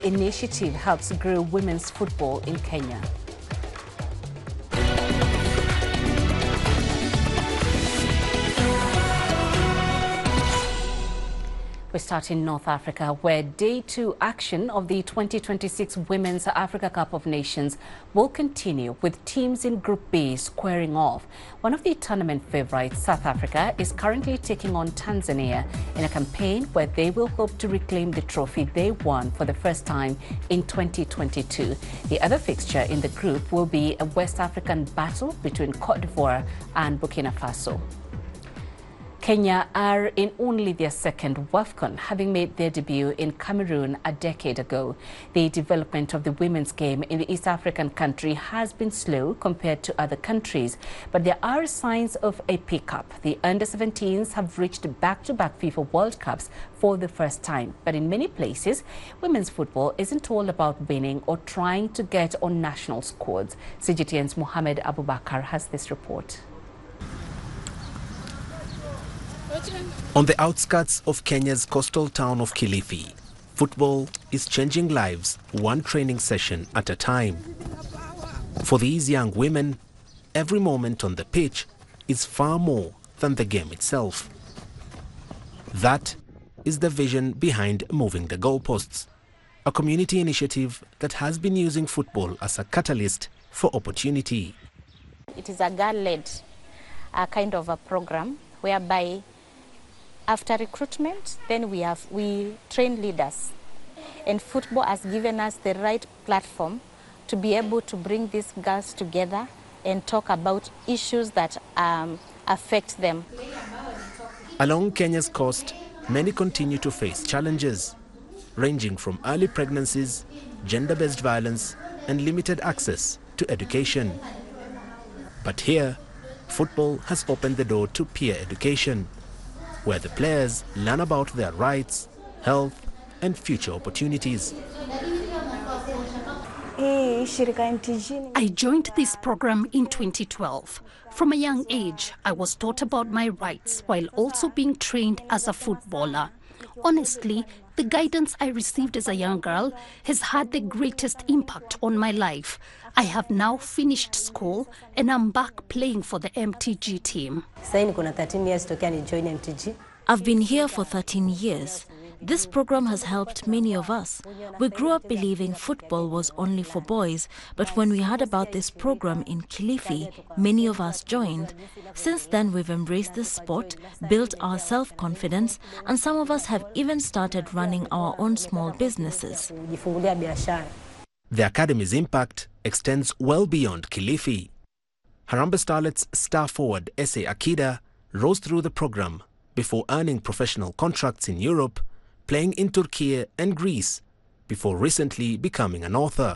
Initiative helps grow women's football in Kenya. We start in North Africa, where Day 2 action of the 2026 Women's Africa Cup of Nations will continue, with teams in Group B squaring off. One of the tournament favourites, South Africa, is currently taking on Tanzania in a campaign where they will hope to reclaim the trophy they won for the first time in 2022. The other fixture in the group will be a West African battle between Cote d'Ivoire and Burkina Faso. Kenya are in only their second WAFCON, having made their debut in Cameroon a decade ago. The development of the women's game in the East African country has been slow compared to other countries, but there are signs of a pickup. The under-17s have reached back-to-back FIFA World Cups for the first time, but in many places, women's football isn't all about winning or trying to get on national squads. CGTN's Mohamed Abubakar has this report. On the outskirts of Kenya's coastal town of Kilifi, football is changing lives one training session at a time. For these young women, every moment on the pitch is far more than the game itself. That is the vision behind Moving the Goalposts, a community initiative that has been using football as a catalyst for opportunity. It is a girl-led kind of a program whereby after recruitment, then we train leaders, and football has given us the right platform to be able to bring these girls together and talk about issues that affect them. Along Kenya's coast, many continue to face challenges, ranging from early pregnancies, gender-based violence, and limited access to education. But here, football has opened the door to peer education, where the players learn about their rights, health, and future opportunities. I joined this program in 2012. From a young age, I was taught about my rights while also being trained as a footballer. Honestly, the guidance I received as a young girl has had the greatest impact on my life. I have now finished school and I'm back playing for the MTG team. I've been here for 13 years. This program has helped many of us. We grew up believing football was only for boys, but when we heard about this program in Kilifi, many of us joined. Since then, we've embraced this sport, built our self-confidence, and some of us have even started running our own small businesses. The Academy's impact extends well beyond Kilifi. Harambee Starlets star forward Ese Akida rose through the program before earning professional contracts in Europe, playing in Turkey and Greece, before recently becoming an author.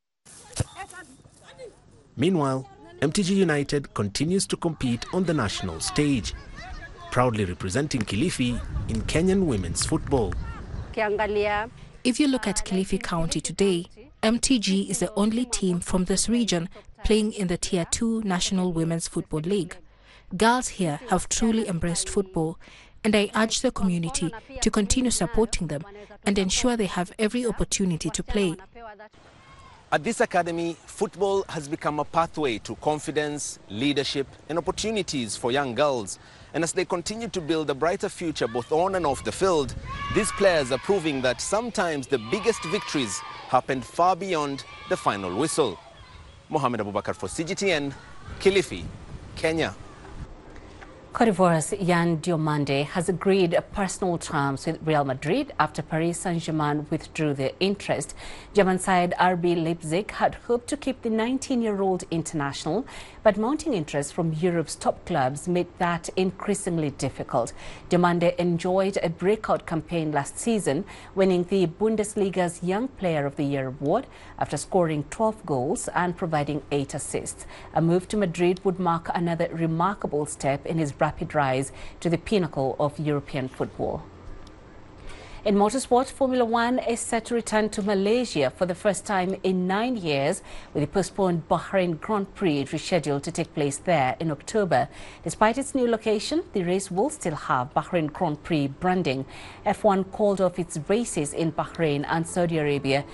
Meanwhile, MTG United continues to compete on the national stage, proudly representing Kilifi in Kenyan women's football. If you look at Kilifi County today, MTG is the only team from this region playing in the Tier 2 National Women's Football League. Girls here have truly embraced football, and I urge the community to continue supporting them and ensure they have every opportunity to play. At this academy, football has become a pathway to confidence, leadership, and opportunities for young girls. And as they continue to build a brighter future both on and off the field, these players are proving that sometimes the biggest victories happened far beyond the final whistle. Mohamed Abubakar for CGTN, Kilifi, Kenya. Cote d'Ivoire's Yan Diomande has agreed personal terms with Real Madrid after Paris Saint-Germain withdrew their interest. German side RB Leipzig had hoped to keep the 19-year-old international, but mounting interest from Europe's top clubs made that increasingly difficult. Diomande enjoyed a breakout campaign last season, winning the Bundesliga's Young Player of the Year award after scoring 12 goals and providing 8 assists. A move to Madrid would mark another remarkable step in his rapid rise to the pinnacle of European football. In motorsport, Formula One is set to return to Malaysia for the first time in 9 years, with the postponed Bahrain Grand Prix rescheduled to take place there in October. Despite its new location, the race will still have Bahrain Grand Prix branding. F1 called off its races in Bahrain and Saudi Arabia